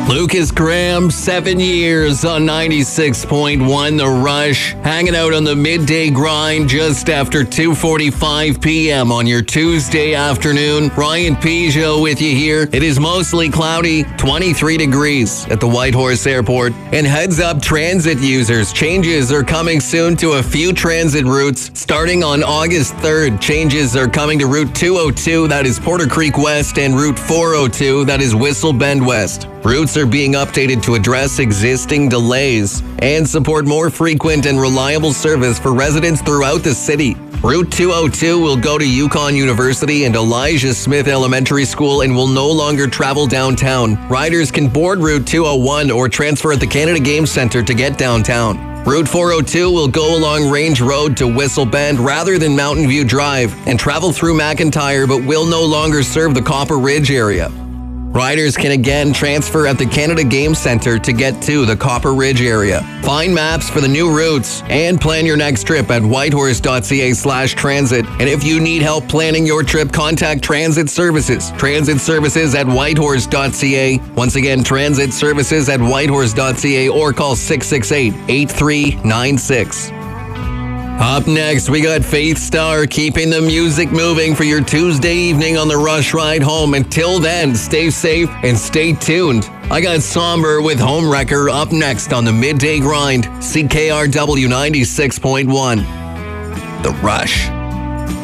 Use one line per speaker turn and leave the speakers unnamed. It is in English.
Lucas Graham, 7 years on 96.1 The Rush, hanging out on the midday grind just after 2:45 p.m. on your Tuesday afternoon. Ryan Peugeot with you here. It is mostly cloudy, 23 degrees at the Whitehorse Airport. And heads up, transit users, changes are coming soon to a few transit routes. Starting on August 3rd, changes are coming to Route 202, that is Porter Creek West, and Route 402, that is Whistle Bend West. Routes are being updated to address existing delays and support more frequent and reliable service for residents throughout the city. Route 202 will go to Yukon University and Elijah Smith Elementary School and will no longer travel downtown. Riders can board Route 201 or transfer at the Canada Game Centre to get downtown. Route 402 will go along Range Road to Whistle Bend rather than Mountain View Drive and travel through McIntyre but will no longer serve the Copper Ridge area. Riders can again transfer at the Canada Game Centre to get to the Copper Ridge area. Find maps for the new routes and plan your next trip at whitehorse.ca/transit. And if you need help planning your trip, contact Transit Services. Transit Services at whitehorse.ca. Once again, Transit Services at whitehorse.ca or call 668-8396. Up next, we got Faith Star keeping the music moving for your Tuesday evening on the Rush Ride Home. Until then, stay safe and stay tuned. I got Somber with Homewrecker up next on the Midday Grind, CKRW 96.1. The Rush.